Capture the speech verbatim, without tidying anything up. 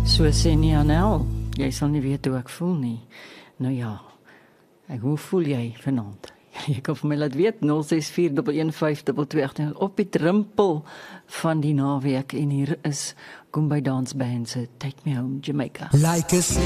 So sê nie Anel, jy sal nie weet hoe ek voel nie. Nou ja, ek, hoe voel jy vanaand? Jy kan vir my laat weet, nul ses vier een een vyf twee twee agt op die drempel van die naweek en hier is Komby Dansband se Take Me Home Jamaica. Like a